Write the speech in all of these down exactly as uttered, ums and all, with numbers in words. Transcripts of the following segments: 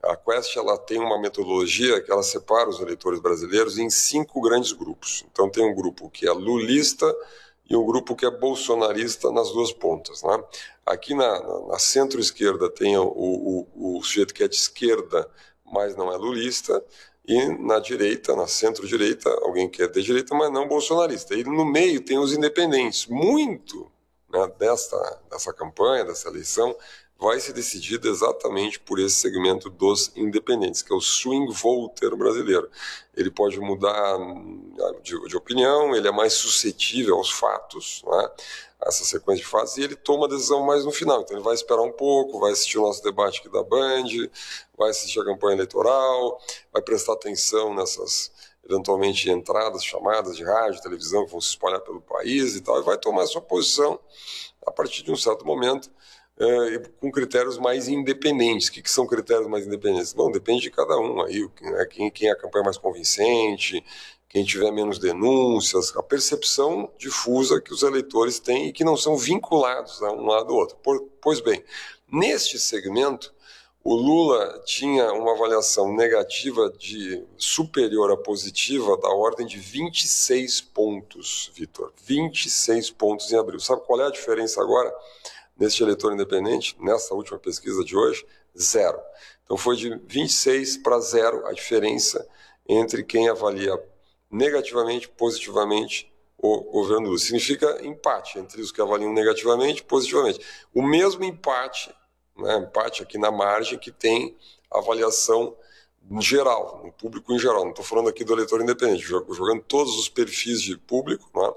A Quest ela tem uma metodologia que ela separa os eleitores brasileiros em cinco grandes grupos. Então tem um grupo que é lulista e um grupo que é bolsonarista nas duas pontas, né? Aqui na, na, na centro-esquerda tem o, o, o sujeito que é de esquerda, mas não é lulista, e na direita, na centro-direita, alguém que é de direita, mas não bolsonarista. E no meio tem os independentes. Muito, né, dessa, dessa campanha, dessa eleição, vai ser decidido exatamente por esse segmento dos independentes, que é o swing voter brasileiro. Ele pode mudar de, de opinião, ele é mais suscetível aos fatos, né? Essa sequência de fatos, e ele toma a decisão mais no final. Então ele vai esperar um pouco, vai assistir o nosso debate aqui da Band, vai assistir a campanha eleitoral, vai prestar atenção nessas, eventualmente, entradas, chamadas de rádio, televisão que vão se espalhar pelo país e tal, e vai tomar a sua posição a partir de um certo momento, é, com critérios mais independentes. O que, que são critérios mais independentes? Bom, depende de cada um. Aí, né, quem, quem é a campanha mais convincente, quem tiver menos denúncias, a percepção difusa que os eleitores têm e que não são vinculados a um lado ou outro. Pois bem, neste segmento, o Lula tinha uma avaliação negativa de superior a positiva da ordem de vinte e seis pontos, Vitor. vinte e seis pontos em abril. Sabe qual é a diferença agora neste eleitor independente, nessa última pesquisa de hoje? Zero. Então foi de vinte e seis para zero a diferença entre quem avalia negativamente, positivamente o governo Lula. Significa empate entre os que avaliam negativamente e positivamente. O mesmo empate, né, empate aqui na margem que tem avaliação em geral, no público em geral. Não estou falando aqui do eleitor independente, jogando todos os perfis de público, né?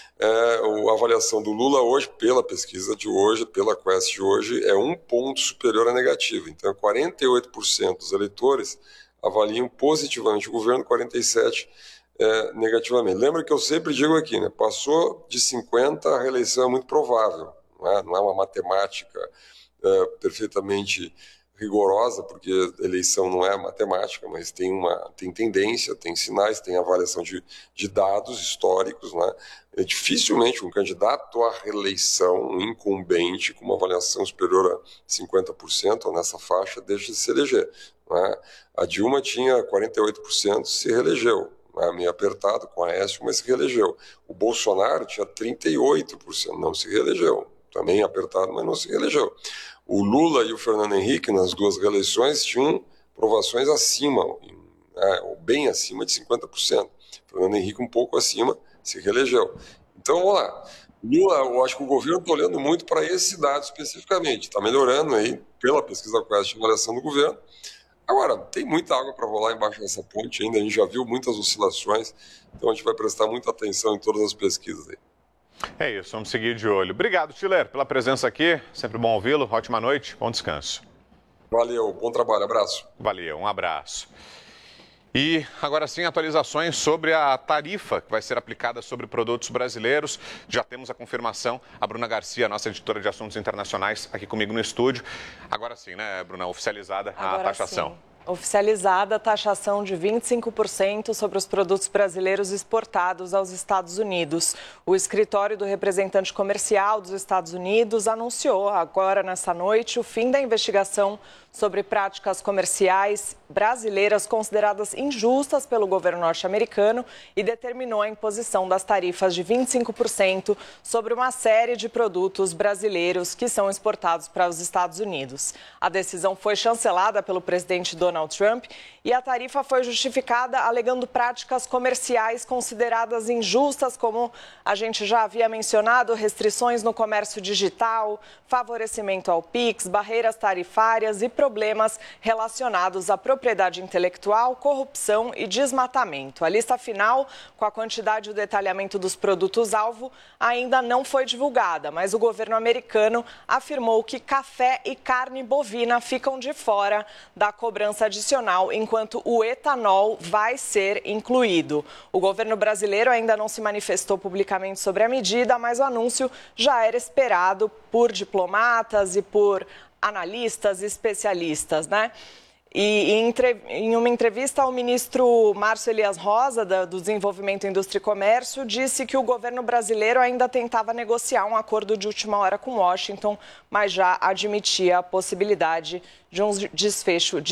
É, a avaliação do Lula hoje, pela pesquisa de hoje, pela Quest de hoje, é um ponto superior à negativa. Então, quarenta e oito por cento dos eleitores avaliam positivamente o governo, quarenta e sete por cento é, negativamente. Lembra que eu sempre digo aqui, né? Passou de cinquenta, a reeleição é muito provável. Não é, não é uma matemática é, perfeitamente rigorosa, porque eleição não é matemática, mas tem, uma, tem tendência, tem sinais, tem avaliação de, de dados históricos, né? É, dificilmente um candidato à reeleição, um incumbente, com uma avaliação superior a cinquenta por cento ou nessa faixa, deixa de se eleger, né? A Dilma tinha quarenta e oito por cento, se reelegeu, né? Meio apertado com a Aécio, mas se reelegeu. O Bolsonaro tinha trinta e oito por cento, não se reelegeu. Também apertado, mas não se reelegeu. O Lula e o Fernando Henrique, nas duas reeleições, tinham aprovações acima, né, ou bem acima de cinquenta por cento. Fernando Henrique um pouco acima, se reelegeu. Então, vamos lá. Lula, eu acho que o governo está olhando muito para esse dado especificamente. Está melhorando aí, pela pesquisa da Quest, a avaliação do governo. Agora, tem muita água para rolar embaixo dessa ponte ainda. A gente já viu muitas oscilações. Então, a gente vai prestar muita atenção em todas as pesquisas aí. É isso, vamos seguir de olho. Obrigado, Tiller, pela presença aqui. Sempre bom ouvi-lo. Ótima noite, bom descanso. Valeu, bom trabalho, abraço. Valeu, um abraço. E agora sim, atualizações sobre a tarifa que vai ser aplicada sobre produtos brasileiros. Já temos a confirmação. A Bruna Garcia, nossa editora de assuntos internacionais, aqui comigo no estúdio. Agora sim, né, Bruna, oficializada a agora taxação. Sim. Oficializada a taxação de vinte e cinco por cento sobre os produtos brasileiros exportados aos Estados Unidos. O escritório do representante comercial dos Estados Unidos anunciou agora nesta noite o fim da investigação sobre práticas comerciais brasileiras consideradas injustas pelo governo norte-americano e determinou a imposição das tarifas de vinte e cinco por cento sobre uma série de produtos brasileiros que são exportados para os Estados Unidos. A decisão foi chancelada pelo presidente Donald Trump e a tarifa foi justificada alegando práticas comerciais consideradas injustas, como a gente já havia mencionado, restrições no comércio digital, favorecimento ao Pix, barreiras tarifárias e problemas relacionados à propriedade intelectual, corrupção e desmatamento. A lista final, com a quantidade e o detalhamento dos produtos-alvo, ainda não foi divulgada, mas o governo americano afirmou que café e carne bovina ficam de fora da cobrança adicional, enquanto o etanol vai ser incluído. O governo brasileiro ainda não se manifestou publicamente sobre a medida, mas o anúncio já era esperado por diplomatas e por analistas e especialistas, né? E em uma entrevista, o ministro Márcio Elias Rosa, do Desenvolvimento, Indústria e Comércio, disse que o governo brasileiro ainda tentava negociar um acordo de última hora com Washington, mas já admitia a possibilidade de um desfecho